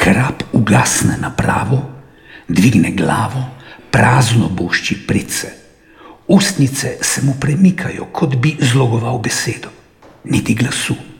Krap ugasne napravo, dvigne glavo, prazno bušči price. Ustnice se mu premikajo, kot bi zlogoval besedo. Niti glasu.